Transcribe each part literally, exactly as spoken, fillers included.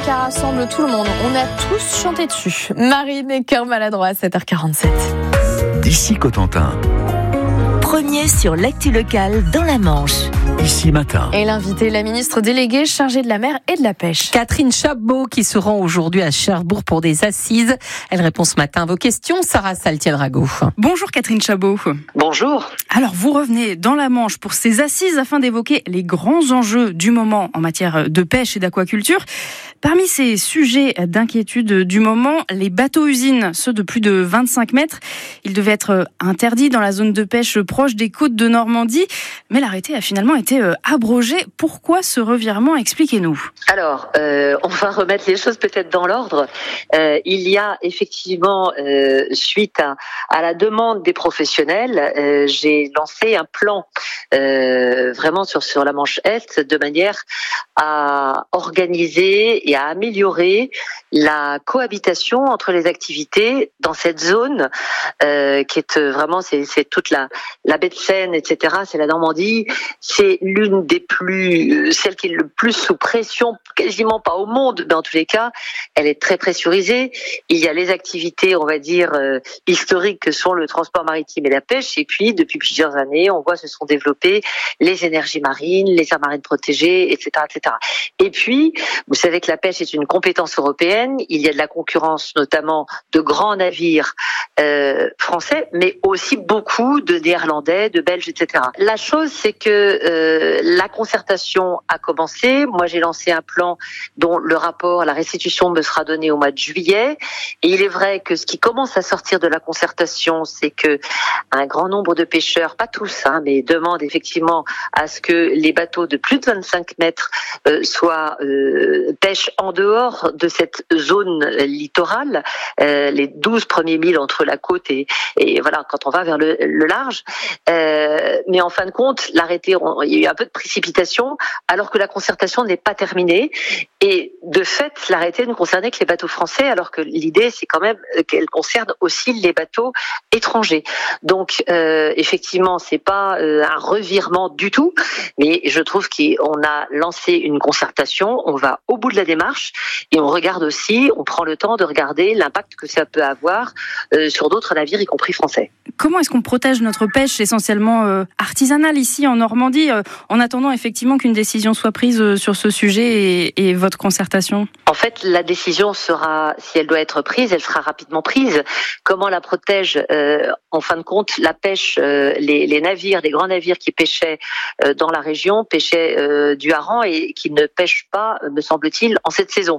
qui rassemble tout le monde. On a tous chanté dessus. Marine et Cœur maladroit à sept heures quarante-sept. D'ici Cotentin. Premier sur l'actu locale dans la Manche. Ici matin. Et l'invité, la ministre déléguée chargée de la mer et de la pêche. Catherine Chabot qui se rend aujourd'hui à Cherbourg pour des assises. Elle répond ce matin à vos questions. Sarah Saltiel-Rago. Bonjour Catherine Chabot. Bonjour. Alors vous revenez dans la Manche pour ces assises afin d'évoquer les grands enjeux du moment en matière de pêche et d'aquaculture. Parmi ces sujets d'inquiétude du moment, les bateaux-usines, ceux de plus de vingt-cinq mètres, ils devaient être interdits dans la zone de pêche proche des côtes de Normandie, mais l'arrêté a finalement été abrogé. Pourquoi ce revirement ? Expliquez-nous. Alors, euh, on va remettre les choses peut-être dans l'ordre. Euh, il y a effectivement, euh, suite à, à la demande des professionnels, euh, j'ai lancé un plan euh, vraiment sur, sur la Manche Est de manière à organiser et à améliorer la cohabitation entre les activités dans cette zone euh, qui est vraiment, c'est, c'est toute la, la baie de Seine, et cetera. C'est la Normandie. C'est l'une des plus, celle qui est le plus sous pression, quasiment pas au monde, mais en tous les cas, elle est très pressurisée. Il y a les activités, on va dire, euh, historiques que sont le transport maritime et la pêche. Et puis, depuis plusieurs années, on voit se sont développées les énergies marines, les aires marines protégées, et cetera, et cetera. Et puis, vous savez que la pêche est une compétence européenne. Il y a de la concurrence, notamment de grands navires euh, français, mais aussi beaucoup de néerlandais, de belges, et cetera. La chose, c'est que euh, la concertation a commencé. Moi, j'ai lancé un plan dont le rapport, la restitution me sera donnée au mois de juillet. Et il est vrai que ce qui commence à sortir de la concertation, c'est que un grand nombre de pêcheurs, pas tous, hein, mais demandent effectivement à ce que les bateaux de plus de vingt-cinq mètres euh, soient euh, pêchent en dehors de cette zone littorale, euh, les douze premiers milles entre la côte et, et voilà, quand on va vers le, le large. Euh, mais en fin de compte, l'arrêté, on, il y a eu un peu de précipitation, alors que la concertation n'est pas terminée. Et de fait, l'arrêté ne concernait que les bateaux français, alors que l'idée, c'est quand même qu'elle concerne aussi les bateaux étrangers. Donc, euh, effectivement, c'est pas euh, un revirement du tout, mais je trouve qu'on a lancé une concertation, on va au bout de la démarche et on regarde aussi, on prend le temps de regarder l'impact que ça peut avoir euh, sur d'autres navires, y compris français. Comment est-ce qu'on protège notre pêche essentiellement euh, artisanale ici en Normandie, euh, en attendant effectivement qu'une décision soit prise euh, sur ce sujet et, et votre concertation ? En fait, la décision sera, si elle doit être prise, elle sera rapidement prise. Comment la protège euh, en fin de compte, la pêche, euh, les, les navires, les grands navires qui pêchaient euh, dans la région, pêchaient euh, du hareng et qui ne pêchent pas, me semble-t-il, en cette saison.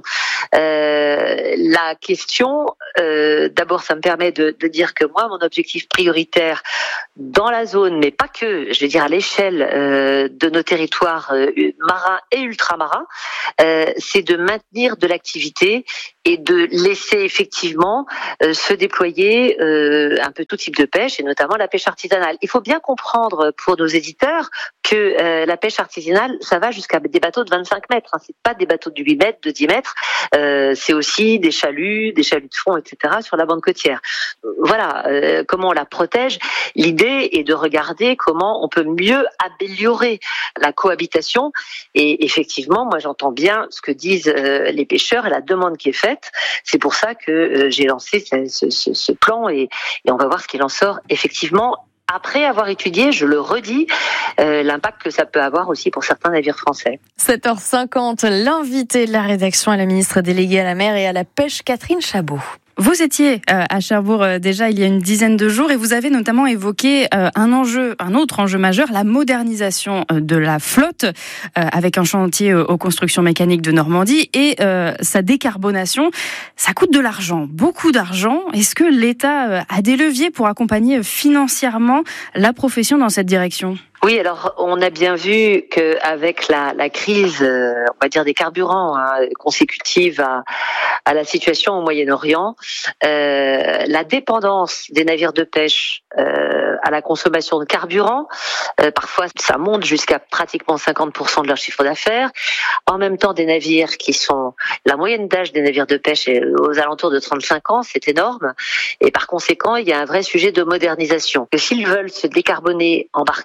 Euh, la question, euh, d'abord, ça me permet de, de dire que moi, mon objectif prioritaire dans la zone, mais pas que, je vais dire à l'échelle euh, de nos territoires euh, marins et ultramarins, euh, c'est de maintenir de l'activité et de laisser effectivement euh, se déployer euh, un peu tout type de pêche, et notamment la pêche artisanale. Il faut bien comprendre pour nos éditeurs que euh, la pêche artisanale, ça va jusqu'à des bateaux de vingt-cinq mètres. Hein. C'est pas des bateaux de huit mètres, de dix mètres. Euh, c'est aussi des chaluts, des chaluts de fond, et cetera sur la bande côtière. Voilà, euh, comment on la protège. L'idée est de regarder comment on peut mieux améliorer la cohabitation. Et effectivement, moi j'entends bien ce que disent euh, les pêcheurs et la demande qui est faite. C'est pour ça que euh, j'ai lancé ce, ce, ce plan et, et on va voir ce qu'il en sort effectivement. Après avoir étudié, je le redis, euh, l'impact que ça peut avoir aussi pour certains navires français. sept heures cinquante, l'invité de la rédaction est la ministre déléguée à la mer et à la pêche, Catherine Chabot. Vous étiez à Cherbourg déjà il y a une dizaine de jours et vous avez notamment évoqué un enjeu, un autre enjeu majeur, la modernisation de la flotte avec un chantier aux constructions mécaniques de Normandie et sa décarbonation. Ça coûte de l'argent, beaucoup d'argent. Est-ce que l'État a des leviers pour accompagner financièrement la profession dans cette direction ? Oui, alors on a bien vu qu'avec la, la crise, euh, on va dire des carburants hein, consécutive à, à la situation au Moyen-Orient, euh, la dépendance des navires de pêche euh, à la consommation de carburant, euh, parfois ça monte jusqu'à pratiquement cinquante pour cent de leur chiffre d'affaires. En même temps, des navires qui sont, la moyenne d'âge des navires de pêche est aux alentours de trente-cinq ans, c'est énorme. Et par conséquent, il y a un vrai sujet de modernisation. Que s'ils veulent se décarboner, embarquer, décarboner,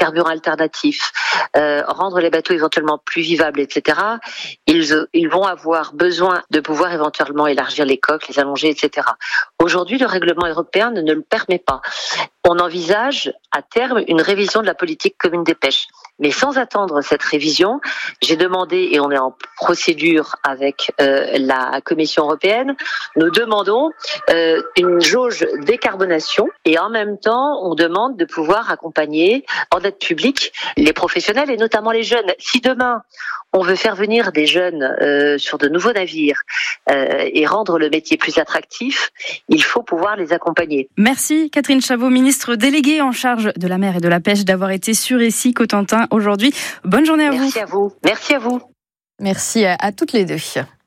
carburants alternatifs, euh, rendre les bateaux éventuellement plus vivables, et cetera, ils, ils vont avoir besoin de pouvoir éventuellement élargir les coques, les allonger, et cetera. Aujourd'hui, le règlement européen ne, ne le permet pas. On envisage à terme une révision de la politique commune des pêches. Mais sans attendre cette révision, j'ai demandé, et on est en procédure avec euh, la Commission européenne, nous demandons euh, une jauge décarbonation et en même temps, on demande de pouvoir accompagner en aide publique les professionnels et notamment les jeunes. Si demain, on veut faire venir des jeunes euh, sur de nouveaux navires euh, et rendre le métier plus attractif, il faut pouvoir les accompagner. Merci Catherine Chabot, ministre déléguée en charge de la mer et de la pêche, d'avoir été sur Ici Cotentin aujourd'hui. Bonne journée à vous. Merci à vous. Merci à vous. Merci à, à toutes les deux.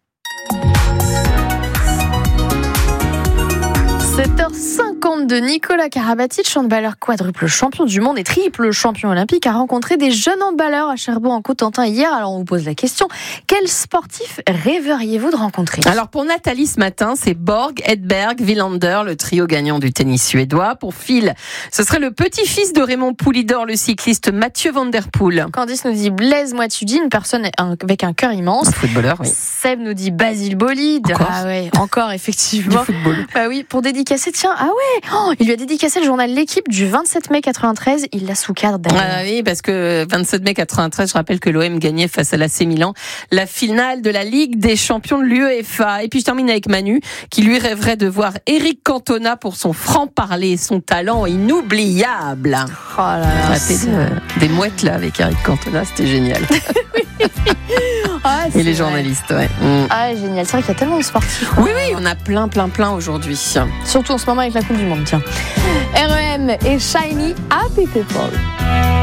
sept heures cinquante-deux, Nicolas Karabatic, handballeur quadruple champion du monde et triple champion olympique, a rencontré des jeunes handballeurs à Cherbourg-en-Cotentin hier. Alors on vous pose la question, quel sportif rêveriez-vous de rencontrer ? Alors pour Nathalie ce matin, c'est Borg, Edberg, Wilander, le trio gagnant du tennis suédois. Pour Phil, ce serait le petit-fils de Raymond Poulidor, le cycliste Mathieu Van Der Poel. Candice nous dit Blaise Matuidi, une personne avec un cœur immense. Un footballeur, oui. Seb nous dit Basile Bolide. Encore Ah ouais, encore effectivement. Du football. Bah oui, pour dédicacer, tiens, ah ouais, oh, il lui a dédicacé le journal L'Équipe du vingt-sept mai quatre-vingt-treize, il l'a sous cadre d'ailleurs. Ah oui, parce que vingt-sept mai quatre-vingt-treize, je rappelle que l'O M gagnait face à l'A C Milan la finale de la Ligue des champions de l'UEFA. Et puis je termine avec Manu, qui lui rêverait de voir Eric Cantona pour son franc-parler, son talent inoubliable. Oh là là, on a fait de, des mouettes là avec Eric Cantona, c'était génial. Ah, et les vrai. journalistes, ouais. Mmh. Ah, génial. C'est vrai qu'il y a tellement de sportifs. Oui, oui, on a plein, plein, plein aujourd'hui. Surtout en ce moment avec la Coupe du Monde, tiens. R E M et Shiny, Happy People.